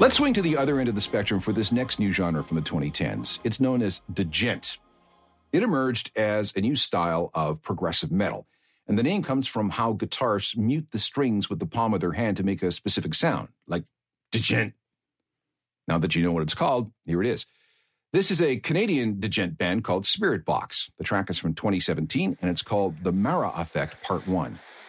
Let's swing to the other end of the spectrum for this next new genre from the 2010s. It's known as djent. It emerged as a new style of progressive metal, and the name comes from how guitarists mute the strings with the palm of their hand to make a specific sound, like djent. Now that you know what it's called, here it is. This is a Canadian djent band called Spiritbox. The track is from 2017, and it's called The Mara Effect Part 1.